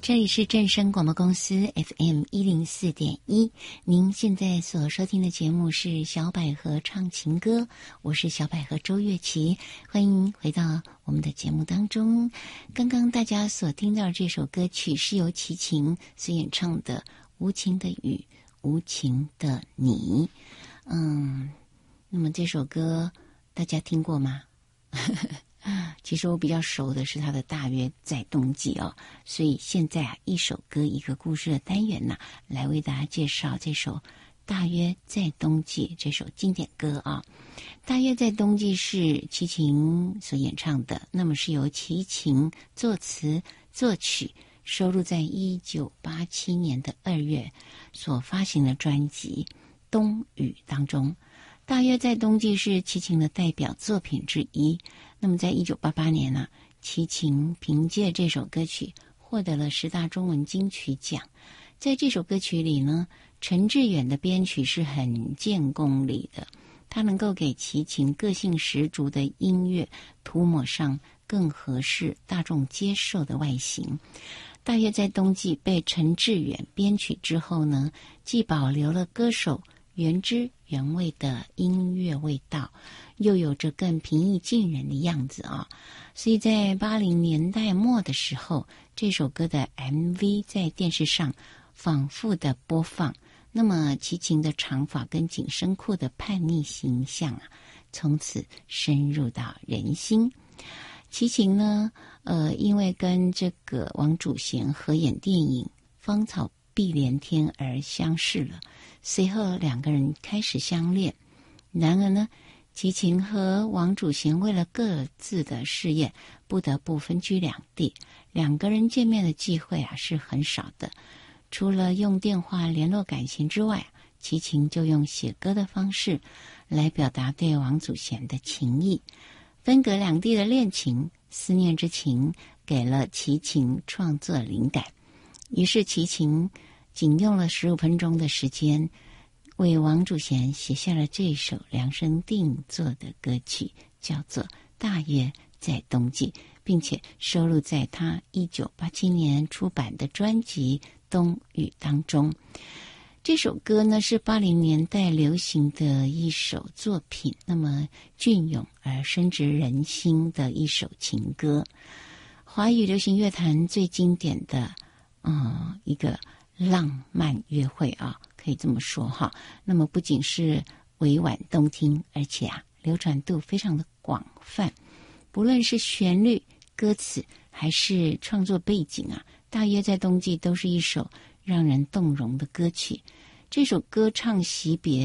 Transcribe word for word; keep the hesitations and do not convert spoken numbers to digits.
这里是正声广播公司 F M 一零四点一，您现在所收听的节目是小百合唱情歌，我是小百合周月琪，欢迎回到我们的节目当中。刚刚大家所听到这首歌曲是由齐秦所演唱的《无情的雨，无情的你》。嗯，那么这首歌大家听过吗？其实我比较熟的是他的大约在冬季哦，所以现在啊，一首歌一个故事的单元呢、啊，来为大家介绍这首大约在冬季这首经典歌啊。大约在冬季是齐秦所演唱的，那么是由齐秦作词作曲，收录在一九八七年的二月所发行的专辑《冬雨》当中。大约在冬季是齐秦的代表作品之一。那么在一九八八年呢、啊，齐秦凭借这首歌曲获得了十大中文金曲奖。在这首歌曲里呢，陈志远的编曲是很见功力的，他能够给齐秦个性十足的音乐涂抹上更合适大众接受的外形。大约在冬季被陈志远编曲之后呢，既保留了歌手原汁原味的音乐味道，又有着更平易近人的样子啊！所以在八零年代末的时候，这首歌的 M V 在电视上反复的播放。那么齐秦的长发跟紧身裤的叛逆形象啊，从此深入到人心。齐秦呢，呃，因为跟这个王祖贤合演电影《芳草碧连天》而相识了，随后两个人开始相恋。然而呢，齐秦和王祖贤为了各自的事业，不得不分居两地，两个人见面的机会啊是很少的。除了用电话联络感情之外，齐秦就用写歌的方式来表达对王祖贤的情谊。分隔两地的恋情，思念之情，给了齐秦创作灵感。于是齐秦仅用了十五分钟的时间，为王祖贤写下了这首量身定做的歌曲，叫做《大约在冬季》，并且收录在他一九八七年出版的专辑《冬雨》当中。这首歌呢是八零年代流行的一首作品，那么隽永而深植人心的一首情歌，华语流行乐坛最经典的嗯一个浪漫约会啊，可以这么说哈。那么不仅是委婉动听，而且啊流传度非常的广泛，不论是旋律、歌词还是创作背景啊，大约在冬季都是一首让人动容的歌曲。这首歌唱惜别